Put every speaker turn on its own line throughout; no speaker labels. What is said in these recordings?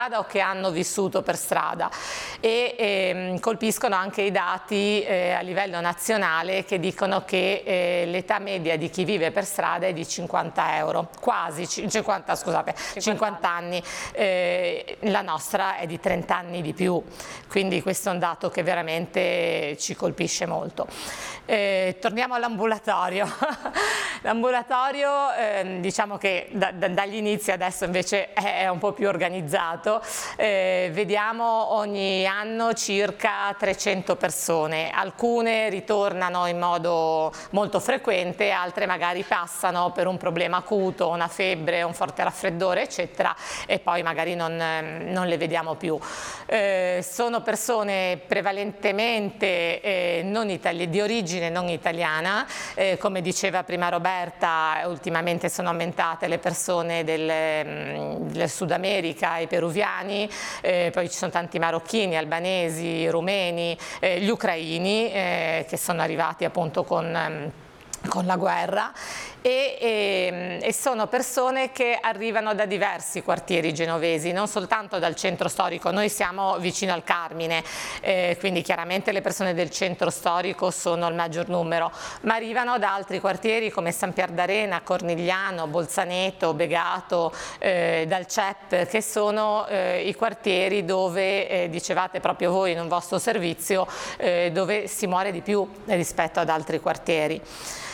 o che hanno vissuto per strada, e colpiscono anche i dati a livello nazionale che dicono che l'età media di chi vive per strada è di 50 euro, quasi 50, scusate, 50 anni, la nostra è di 30 anni di più, quindi questo è un dato che veramente ci colpisce molto. Torniamo all'ambulatorio. L'ambulatorio diciamo che dagli inizi adesso invece è un po' più organizzato. Vediamo ogni anno circa 300 persone, alcune ritornano in modo molto frequente, altre magari passano per un problema acuto, una febbre, un forte raffreddore eccetera, e poi magari non le vediamo più. Sono persone prevalentemente di origine non italiana, come diceva prima Roberta, ultimamente sono aumentate le persone del Sud America, i peruviani, poi ci sono tanti marocchini, albanesi, rumeni, gli ucraini che sono arrivati appunto con la guerra, e sono persone che arrivano da diversi quartieri genovesi, non soltanto dal centro storico. Noi siamo vicino al Carmine, quindi chiaramente le persone del centro storico sono il maggior numero, ma arrivano da altri quartieri come San Pier d'Arena, Cornigliano, Bolzaneto, Begato, dal CEP, che sono i quartieri dove, dicevate proprio voi in un vostro servizio, dove si muore di più rispetto ad altri quartieri.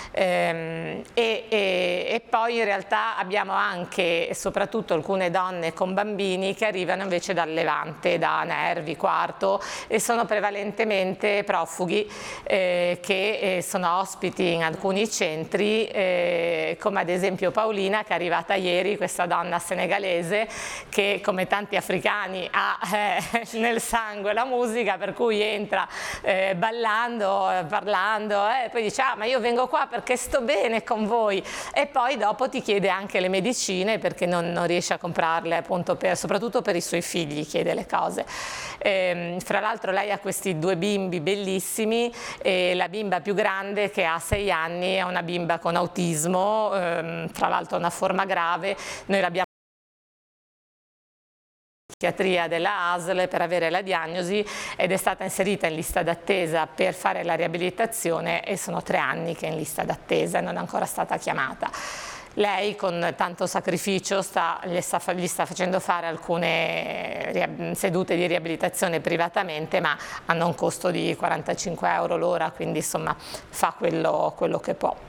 E poi in realtà abbiamo anche e soprattutto alcune donne con bambini che arrivano invece dal Levante, da Nervi, Quarto, e sono prevalentemente profughi che sono ospiti in alcuni centri, come ad esempio Paolina, che è arrivata ieri, questa donna senegalese che come tanti africani ha nel sangue la musica, per cui entra ballando, parlando, e poi dice: ah, ma io vengo qua perché sto bene con voi, e poi dopo ti chiede anche le medicine perché non riesce a comprarle, appunto soprattutto per i suoi figli chiede le cose. Fra l'altro lei ha questi due bimbi bellissimi, e la bimba più grande, che ha 6 anni, è una bimba con autismo, tra l'altro una forma grave. Noi l'abbiamo psichiatria della ASL per avere la diagnosi, ed è stata inserita in lista d'attesa per fare la riabilitazione, e sono 3 anni che è in lista d'attesa e non è ancora stata chiamata. Lei con tanto sacrificio gli sta facendo fare alcune sedute di riabilitazione privatamente, ma hanno un costo di 45 euro l'ora, quindi insomma fa quello che può.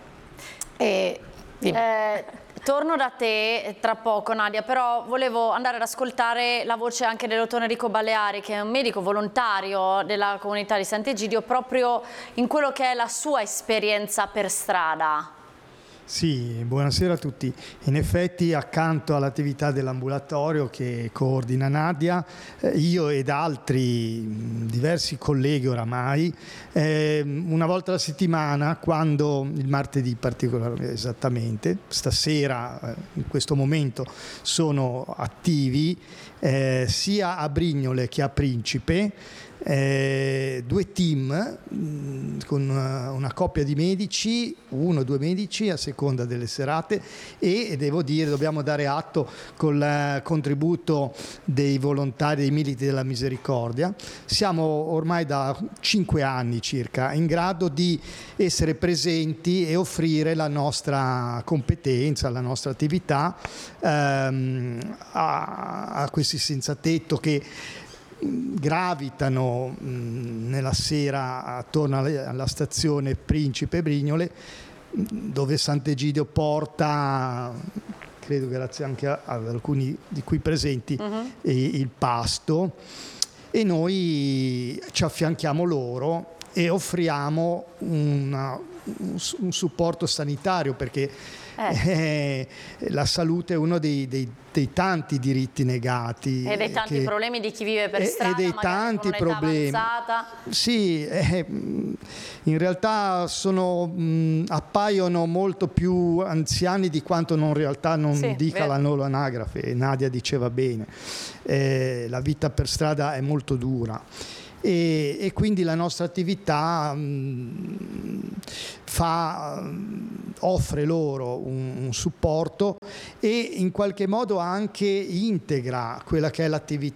Torno da te tra poco, Nadia, però volevo andare ad ascoltare la voce anche del dottor Enrico Baleari, che è un medico volontario della comunità di Sant'Egidio, proprio in quello che è la sua esperienza per strada.
Sì, buonasera a tutti. In effetti, accanto all'attività dell'ambulatorio che coordina Nadia, io ed altri diversi colleghi oramai, una volta alla settimana, quando il martedì particolarmente, esattamente, stasera in questo momento sono attivi sia a Brignole che a Principe, 2 team con una coppia di medici, 1 o 2 medici a seconda delle serate, e devo dire, dobbiamo dare atto col contributo dei volontari, dei militi della Misericordia. Siamo ormai da 5 anni circa in grado di essere presenti e offrire la nostra competenza, la nostra attività a questi senza tetto che gravitano nella sera attorno alla stazione Principe Brignole, dove Sant'Egidio porta, credo grazie anche ad alcuni di qui presenti, il pasto, e noi ci affianchiamo loro e offriamo un supporto sanitario, perché la salute è uno dei tanti diritti negati
e dei tanti problemi di chi vive per strada,
e dei tanti problemi avanzata. Sì, in realtà appaiono molto più anziani di quanto in realtà non dica la loro anagrafe. Nadia diceva bene, la vita per strada è molto dura. E quindi la nostra attività offre loro un supporto e in qualche modo anche integra quella che è l'attività